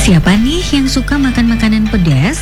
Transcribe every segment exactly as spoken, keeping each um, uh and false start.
Siapa nih yang suka makan makanan pedas?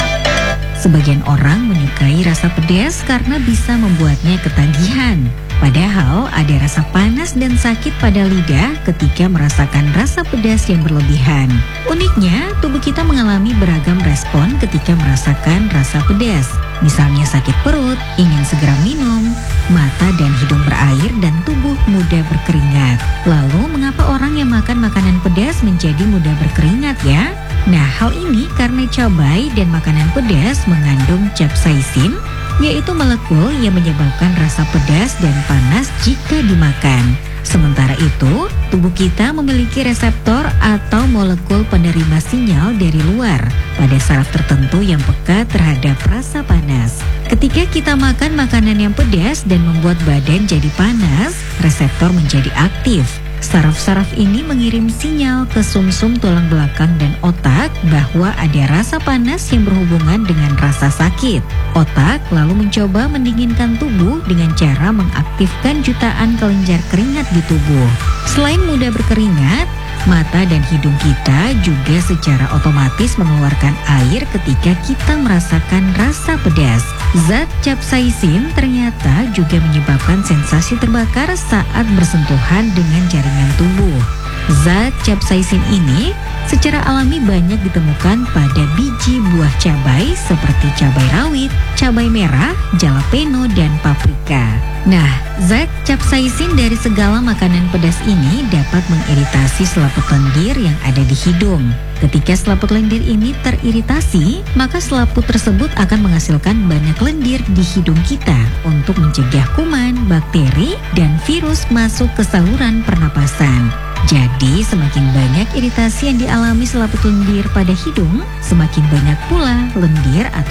Sebagian orang menyukai rasa pedas karena bisa membuatnya ketagihan. Padahal ada rasa panas dan sakit pada lidah ketika merasakan rasa pedas yang berlebihan. Uniknya, tubuh kita mengalami beragam respon ketika merasakan rasa pedas. Misalnya sakit perut, ingin segera minum, mata dan hidung berair, dan tubuh mudah berkeringat. Lalu, mengapa orang yang makan makanan pedas menjadi mudah berkeringat ya? Nah, hal ini karena cabai dan makanan pedas mengandung capsaicin, yaitu molekul yang menyebabkan rasa pedas dan panas jika dimakan. Sementara itu, tubuh kita memiliki reseptor atau molekul penerima sinyal dari luar pada saraf tertentu yang peka terhadap rasa panas. Ketika kita makan makanan yang pedas dan membuat badan jadi panas, reseptor menjadi aktif. Saraf-saraf ini mengirim sinyal ke sumsum tulang belakang dan otak bahwa ada rasa panas yang berhubungan dengan rasa sakit. Otak lalu mencoba mendinginkan tubuh dengan cara mengaktifkan jutaan kelenjar keringat di tubuh. Selain mudah berkeringat, mata dan hidung kita juga secara otomatis mengeluarkan air ketika kita merasakan rasa pedas. Zat capsaicin ternyata juga menyebabkan sensasi terbakar saat bersentuhan dengan jaringan tubuh. Zat capsaicin ini secara alami banyak ditemukan pada biji buah cabai seperti cabai rawit, cabai merah, jalapeno, dan paprika. Nah, zat capsaicin dari segala makanan pedas ini dapat mengiritasi selaput lendir yang ada di hidung. Ketika selaput lendir ini teriritasi, maka selaput tersebut akan menghasilkan banyak lendir di hidung kita untuk mencegah kuman, bakteri, dan virus masuk ke saluran pernapasan. Jadi, semakin banyak iritasi yang dialami selaput lendir pada hidung, semakin banyak pula lendir atau